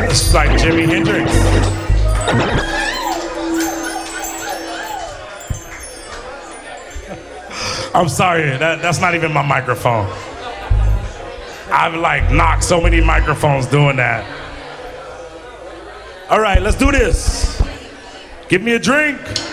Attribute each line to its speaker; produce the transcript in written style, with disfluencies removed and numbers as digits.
Speaker 1: It's like Jimi Hendrix. I'm sorry, that's not even my microphone. I've like knocked so many microphones doing that. All right, let's do this. Give me a drink.